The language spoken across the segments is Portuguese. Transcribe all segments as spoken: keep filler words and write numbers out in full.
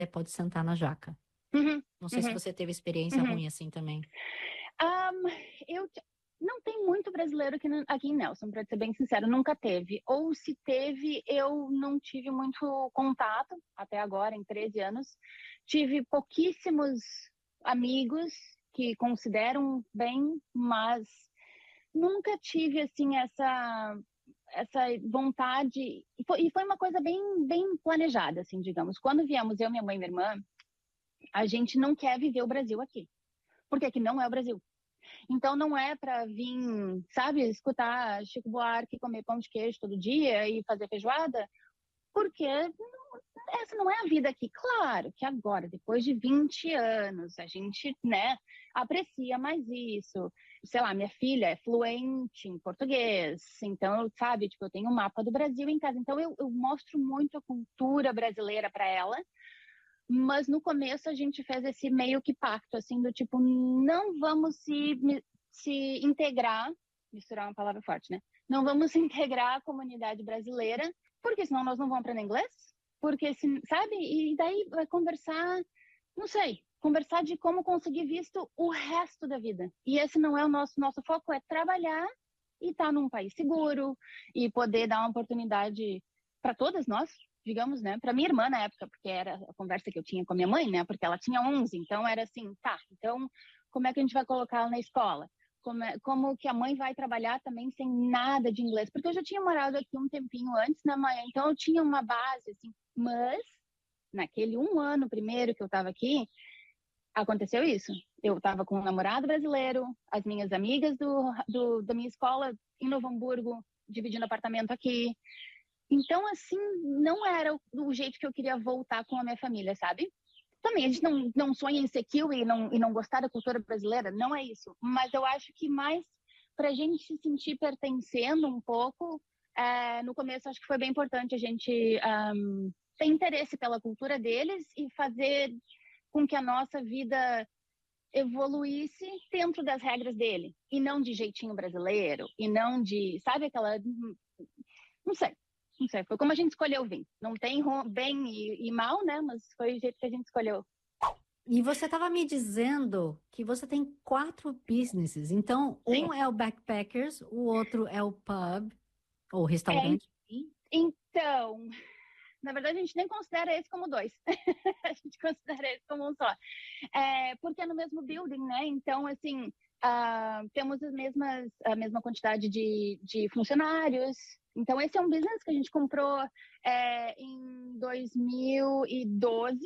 Você pode sentar na jaca. Uhum, Não sei se uhum, você teve experiência uhum. ruim assim também. Um, eu t- não tem muito brasileiro aqui, no- aqui em Nelson, para ser bem sincero, nunca teve. Ou se teve, eu não tive muito contato até agora, em treze anos. Tive pouquíssimos amigos que consideram bem, mas nunca tive assim essa essa vontade e foi, e foi uma coisa bem bem planejada, assim, digamos. Quando viemos eu, minha mãe e minha irmã, a gente não quer viver o Brasil aqui, porque aqui não é o Brasil. Então não é para vir, sabe, escutar Chico Buarque, comer pão de queijo todo dia e fazer feijoada, porque não, essa não é a vida aqui. Claro que agora, depois de vinte anos, a gente, né, aprecia mais isso. Sei lá, minha filha é fluente em português, então, sabe, tipo, eu tenho um mapa do Brasil em casa, então eu, eu mostro muito a cultura brasileira para ela, mas no começo a gente fez esse meio que pacto, assim, do tipo, não vamos se, se integrar, misturar uma palavra forte, né? Não vamos se integrar à comunidade brasileira, porque senão nós não vamos aprender inglês, porque, se, sabe? E daí vai conversar, não sei, conversar de como conseguir visto o resto da vida. E esse não é o nosso, nosso foco, é trabalhar e estar num país seguro e poder dar uma oportunidade para todas nós, digamos, né? Para minha irmã na época, porque era a conversa que eu tinha com a minha mãe, né? Porque ela tinha onze, então era assim, tá, então como é que a gente vai colocar ela na escola? Como, é, como que a mãe vai trabalhar também sem nada de inglês? Porque eu já tinha morado aqui um tempinho antes, né, mãe? Então eu tinha uma base, assim, mas naquele um ano primeiro que eu estava aqui, aconteceu isso. Eu estava com um namorado brasileiro, as minhas amigas do, do, da minha escola em Novo Hamburgo, dividindo apartamento aqui. Então, assim, não era o, o jeito que eu queria voltar com a minha família, sabe? Também, a gente não, não sonha em ser kiwi e não, e não gostar da cultura brasileira, não é isso. Mas eu acho que mais para a gente se sentir pertencendo um pouco, é, no começo acho que foi bem importante a gente um, ter interesse pela cultura deles e fazer com que a nossa vida evoluísse dentro das regras dele, e não de jeitinho brasileiro, e não de, sabe, aquela, não sei, não sei, foi como a gente escolheu vir. Não tem bem e, e mal, né, mas foi o jeito que a gente escolheu. E você estava me dizendo que você tem quatro businesses. Então, Sim. um é o Backpackers, o outro é o pub, ou É, restaurante. então, na verdade, a gente nem considera esse como dois. A gente considera esse como um só. É, porque é no mesmo building, né? Então, assim, uh, temos as mesmas, a mesma quantidade de, de funcionários. Então, esse é um business que a gente comprou é, em dois mil e doze.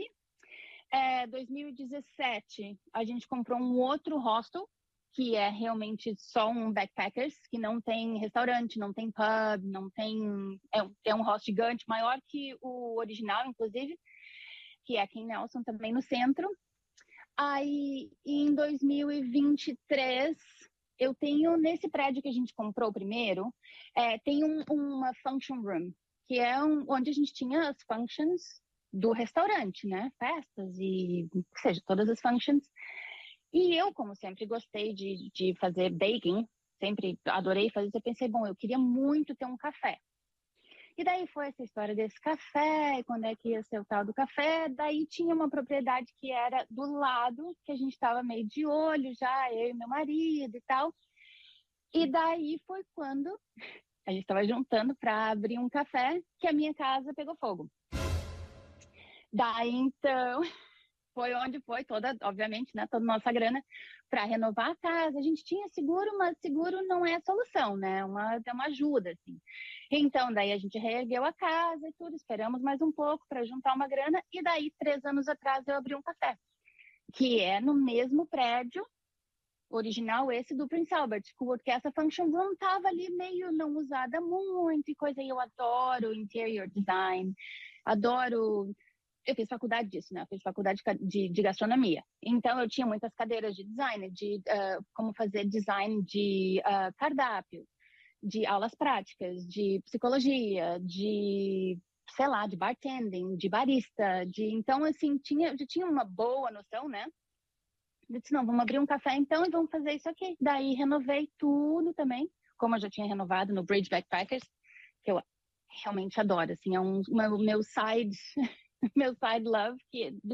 É, dois mil e dezessete, a gente comprou um outro hostel, que é realmente só um backpackers, que não tem restaurante, não tem pub, não tem... É, um- é um hostel gigante, maior que o original, inclusive, que é aqui em Nelson, também no centro. Aí, em dois mil e vinte e três, eu tenho, nesse prédio que a gente comprou primeiro, é, tem um, uma function room, que é um, onde a gente tinha as functions do restaurante, né? Festas e, ou seja, todas as functions. E eu, como sempre, gostei de, de fazer baking, sempre adorei fazer isso. Eu pensei, bom, eu queria muito ter um café. E daí foi essa história desse café, e quando é que ia ser o tal do café. Daí tinha uma propriedade que era do lado, que a gente estava meio de olho já, eu e meu marido e tal. E daí foi quando a gente estava juntando para abrir um café, que a minha casa pegou fogo. Daí, então, foi onde foi toda, obviamente, né, toda a nossa grana para renovar a casa. A gente tinha seguro, mas seguro não é a solução, né? Uma, é uma ajuda, assim. Então, daí a gente reergueu a casa e tudo, esperamos mais um pouco para juntar uma grana. E daí, três anos atrás, eu abri um café, que é no mesmo prédio original, esse do Prince Albert, porque essa function room estava ali meio não usada muito e coisa. E eu adoro interior design, adoro eu fiz faculdade disso, né? Eu fiz faculdade de, de gastronomia. Então, eu tinha muitas cadeiras de design, de uh, como fazer design de uh, cardápio, de aulas práticas, de psicologia, de, sei lá, de bartending, de barista. De... Então, assim, tinha, eu tinha uma boa noção, né? Eu disse, não, vamos abrir um café então e vamos fazer isso aqui. Daí, renovei tudo também, como eu já tinha renovado no Bridge Backpackers, que eu realmente adoro, assim, é um, o meu side... meu side love, que